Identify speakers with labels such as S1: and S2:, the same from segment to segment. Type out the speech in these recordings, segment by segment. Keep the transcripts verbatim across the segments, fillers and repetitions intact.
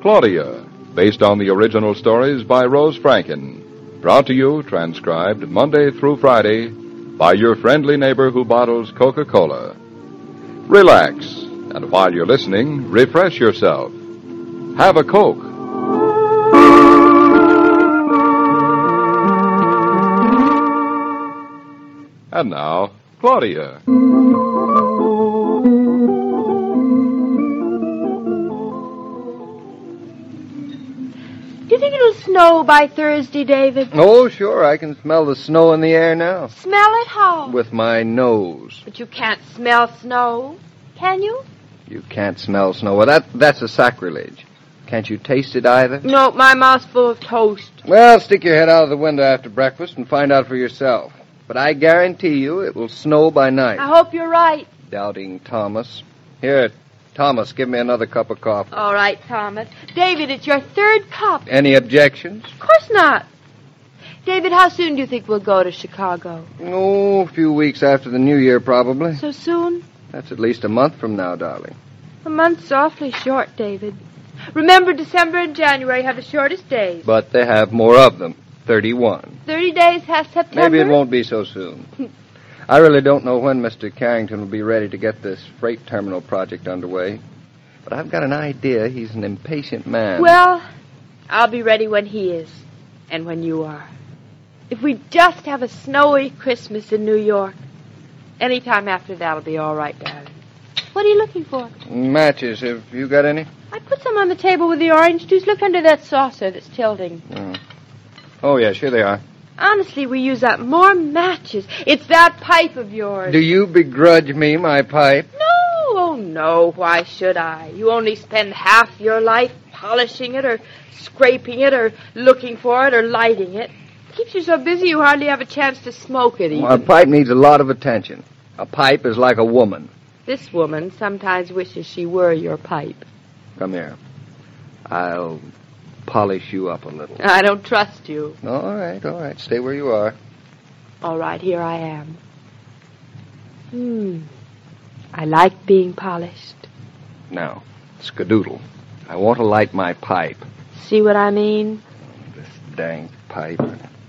S1: Claudia, based on the original stories by Rose Franken. Brought to you, transcribed Monday through Friday, by your friendly neighbor who bottles Coca-Cola. Relax, and while you're listening, refresh yourself. Have a Coke. And now, Claudia.
S2: Do you think it'll snow by Thursday, David?
S3: Oh, sure. I can smell the snow in the air now.
S2: Smell it how?
S3: With my nose.
S2: But you can't smell snow, can you?
S3: You can't smell snow. Well, that, that's a sacrilege. Can't you taste it either?
S2: No, my mouth's full of toast.
S3: Well, stick your head out of the window after breakfast and find out for yourself. But I guarantee you it will snow by night.
S2: I hope you're right.
S3: Doubting Thomas. Here, Thomas, give me another cup of coffee.
S2: All right, Thomas. David, it's your third cup.
S3: Any objections?
S2: Of course not. David, how soon do you think we'll go to Chicago?
S3: Oh, a few weeks after the New Year, probably.
S2: So soon?
S3: That's at least a month from now, darling.
S2: A month's awfully short, David. Remember, December and January have the shortest days.
S3: But they have more of them. Thirty-one.
S2: Thirty days has September.
S3: Maybe it won't be so soon. I really don't know when Mister Carrington will be ready to get this freight terminal project underway. But I've got an idea he's an impatient man.
S2: Well, I'll be ready when he is. And when you are. If we just have a snowy Christmas in New York, any time after that'll be all right, darling. What are you looking for?
S3: Matches. Have you got any?
S2: I put some on the table with the orange juice. Look under that saucer that's tilting.
S3: Mm. Oh, yeah, sure they are.
S2: Honestly, we use up more matches. It's that pipe of yours.
S3: Do you begrudge me my pipe?
S2: No, oh no, why should I? You only spend half your life polishing it or scraping it or looking for it or lighting it. It keeps you so busy you hardly have a chance to smoke it even.
S3: Well, a pipe needs a lot of attention. A pipe is like a woman.
S2: This woman sometimes wishes she were your pipe.
S3: Come here. I'll polish you up a little.
S2: I don't trust you.
S3: All right, all right. Stay where you are.
S2: All right, here I am. Hmm. I like being polished.
S3: Now, Skadoodle, I want to light my pipe.
S2: See what I mean?
S3: This dang pipe.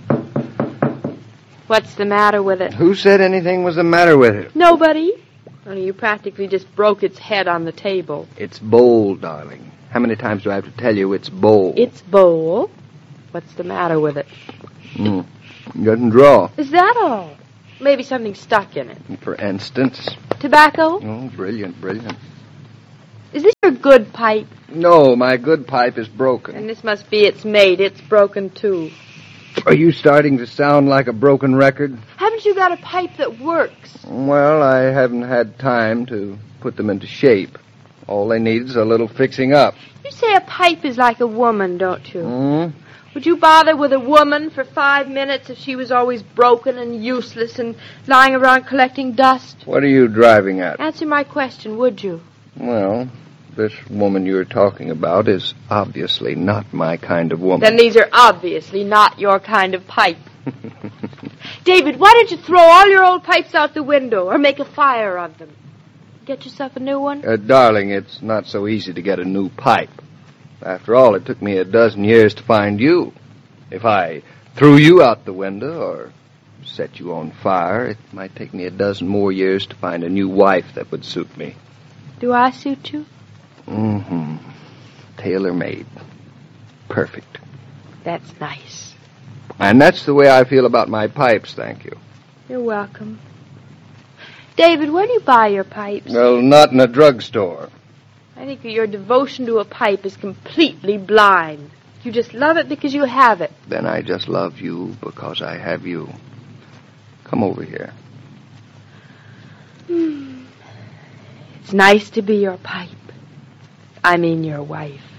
S2: What's the matter with it?
S3: Who said anything was the matter with it?
S2: Nobody. Only you practically just broke its head on the table.
S3: It's bold, darling. How many times do I have to tell you it's bold?
S2: It's bold. What's the matter with it?
S3: Mm. It doesn't draw.
S2: Is that all? Maybe something stuck in it.
S3: For instance?
S2: Tobacco?
S3: Oh, brilliant, brilliant.
S2: Is this your good pipe?
S3: No, my good pipe is broken.
S2: And this must be its mate. It's broken, too.
S3: Are you starting to sound like a broken record?
S2: Haven't you got a pipe that works?
S3: Well, I haven't had time to put them into shape. All they need is a little fixing up.
S2: You say a pipe is like a woman, don't you?
S3: Mm?
S2: Would you bother with a woman for five minutes if she was always broken and useless and lying around collecting dust?
S3: What are you driving at?
S2: Answer my question, would you?
S3: Well, this woman you're talking about is obviously not my kind of woman.
S2: Then these are obviously not your kind of pipe. David, why don't you throw all your old pipes out the window or make a fire of them? Get yourself a new one?
S3: Uh, darling, it's not so easy to get a new pipe. After all, it took me a dozen years to find you. If I threw you out the window or set you on fire, it might take me a dozen more years to find a new wife that would suit me.
S2: Do I suit you?
S3: Mm-hmm. Tailor-made. Perfect.
S2: That's nice.
S3: And that's the way I feel about my pipes, thank you.
S2: You're welcome. David, where do you buy your pipes?
S3: Well, not in a drugstore.
S2: I think that your devotion to a pipe is completely blind. You just love it because you have it.
S3: Then I just love you because I have you. Come over here.
S2: Hmm. It's nice to be your pipe. I mean your wife.